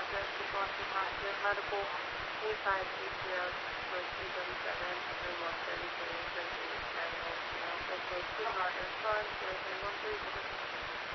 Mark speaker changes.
Speaker 1: just because we have medical inside ATS for CW7 and 133 and 8 and also for Stuttgart and France, 0.13.